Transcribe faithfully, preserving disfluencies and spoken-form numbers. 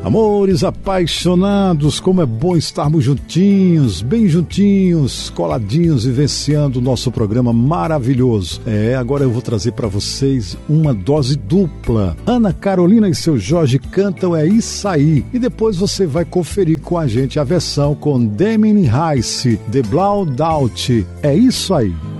Amores apaixonados, como é bom estarmos juntinhos, bem juntinhos, coladinhos, vivenciando o nosso programa maravilhoso. É, agora eu vou trazer para vocês uma dose dupla. Ana Carolina e seu Jorge cantam É Isso Aí. E depois você vai conferir com a gente a versão com Damien Rice, The Blowout. É Isso Aí.